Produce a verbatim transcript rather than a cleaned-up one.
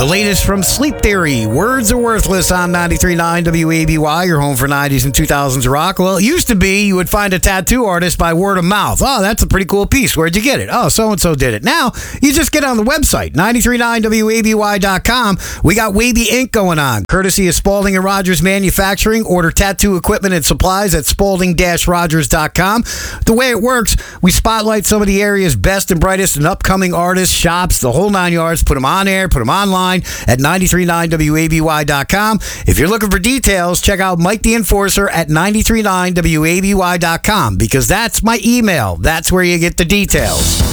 The latest from Sleep Theory. Words are worthless on ninety-three point nine W A B Y, your home for nineties and two thousands rock. Well, it used to be you would find a tattoo artist by word of mouth. Oh, that's a pretty cool piece. Where'd you get it? Oh, so-and-so did it. Now, you just get on the website, ninety-three point nine W A B Y dot com. We got Wavy Ink going on, courtesy of Spalding and Rogers Manufacturing. Order tattoo equipment and supplies at spalding dash rogers dot com. The way it works, we spotlight some of the area's best and brightest and upcoming artists, shops, the whole nine yards, put them on air, put them online at ninety-three point nine W A B Y dot com. If you're looking for details, check out Mike the Enforcer at ninety-three point nine W A B Y dot com, because that's my email. That's where you get the details.